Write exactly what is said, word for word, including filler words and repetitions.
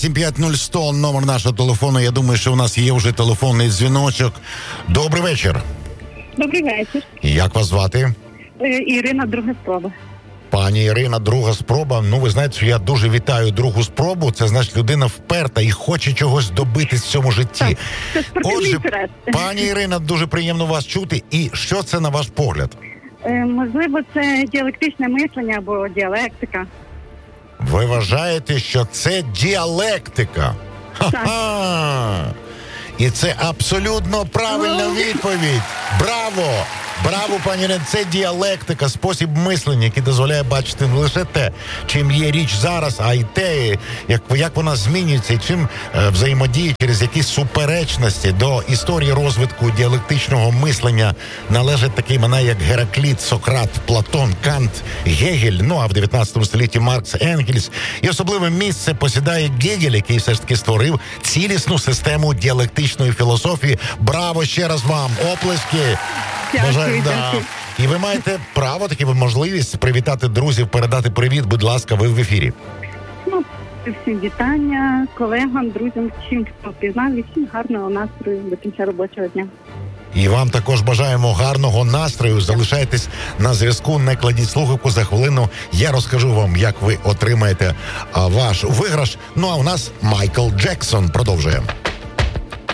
сім п'ять нуль сто номер нашого телефону. Я думаю, що у нас є вже телефонний дзвіночок. Добрий вечір. Добрий вечір. Як вас звати? Е, Ірина, друга спроба. Пані Ірина, друга спроба. Ну, ви знаєте, що я дуже вітаю другу спробу. Це, значить, людина вперта і хоче чогось добитись в цьому житті. Так, це спортивний Отже, інтерес. пані Ірина, дуже приємно вас чути. І що це, на ваш погляд? Е, можливо, це діалектичне мислення або діалектика. Ви вважаєте, що це діалектика? Ха-ха! І це абсолютно правильна відповідь. Браво! Браво, пані Ірина, це діалектика, спосіб мислення, який дозволяє бачити не лише те, чим є річ зараз, а й те, як, як вона змінюється, і чим е, взаємодіє через якісь суперечності. До історії розвитку діалектичного мислення належать такі імена, як Геракліт, Сократ, Платон, Кант, Гегель, ну а в дев'ятнадцятому столітті Маркс, Енгельс. І особливе місце посідає Гегель, який все ж таки створив цілісну систему діалектичної філософії. Браво ще раз вам! Оплески! Дякую, да. дякую. І ви маєте право, таки можливість привітати друзів, передати привіт, будь ласка, ви в ефірі. Ну, всім вітання, колегам, друзям, всім, хто пізнав, і всім гарного настрою до кінця робочого дня. І вам також бажаємо гарного настрою. Залишайтесь на зв'язку, не кладіть слухавку. За хвилину я розкажу вам, як ви отримаєте а, ваш виграш. Ну а у нас Майкл Джексон продовжує.